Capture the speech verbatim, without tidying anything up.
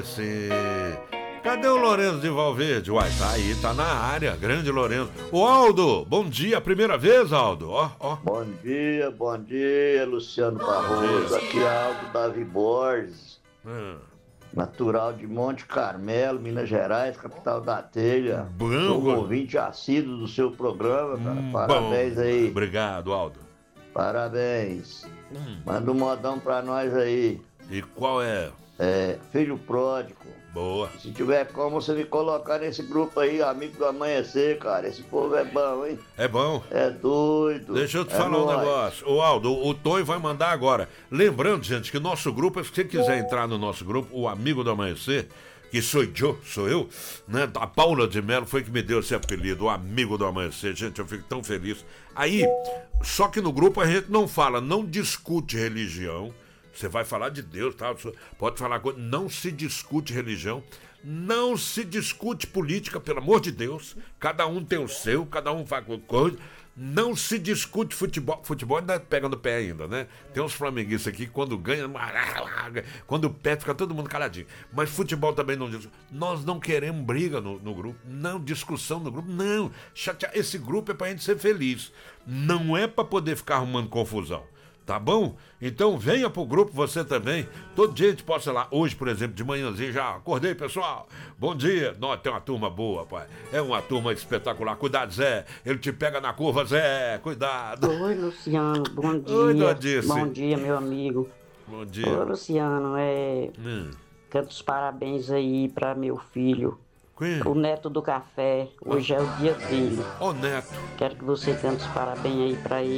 Sim. Cadê o Lourenço de Valverde? Uai, tá aí, tá na área. Grande Lourenço. O Aldo, bom dia. Primeira vez, Aldo? Ó, ó. Bom dia, bom dia, Luciano Barroso. Aqui é Aldo Davi Borges. Hum. Natural de Monte Carmelo, Minas Gerais, capital da telha. Bom, Sou um gol. ouvinte assíduo do seu programa, cara. Hum, Parabéns bom. aí. Obrigado, Aldo. Parabéns. Hum. Manda um modão pra nós aí. E qual é? É, filho pródigo. Boa. Se tiver como você me colocar nesse grupo aí, amigo do amanhecer, cara. Esse povo é bom, hein? É bom. É doido. Deixa eu te é falar um nóis. negócio. O Aldo, o Tonho vai mandar agora. Lembrando, gente, que nosso grupo, se você quiser entrar no nosso grupo, o Amigo do Amanhecer, que sou eu, sou eu, né? A Paula de Mello foi que me deu esse apelido, o Amigo do Amanhecer. Gente, eu fico tão feliz. Aí, só que no grupo a gente não fala, não discute religião. Você vai falar de Deus, tá? Pode falar coisa. Não se discute religião. Não se discute política, pelo amor de Deus. Cada um tem o seu, cada um faz coisa. Não se discute futebol. Futebol ainda pega no pé ainda, né? Tem uns flamenguistas aqui que quando ganha, quando perde, fica todo mundo caladinho. Mas futebol também não diz. Nós não queremos briga no, no grupo. Não, discussão no grupo. Não. Chatear. Esse grupo é pra gente ser feliz. Não é pra poder ficar arrumando confusão. Tá bom? Então venha pro grupo você também. Todo dia a gente posta lá. Hoje, por exemplo, de manhãzinho já acordei, pessoal. Bom dia. Nossa, tem uma turma boa, pai. É uma turma espetacular. Cuidado, Zé. Ele te pega na curva, Zé. Cuidado. Oi, Luciano. Bom dia. Oi, Dodice. Bom dia, meu amigo. Bom dia. Ô, Luciano, é... Hum. Canto os parabéns aí pra meu filho. Quem? O neto do café. Hoje é o dia dele. Ô, Neto. Quero que você cante os parabéns aí pra ele.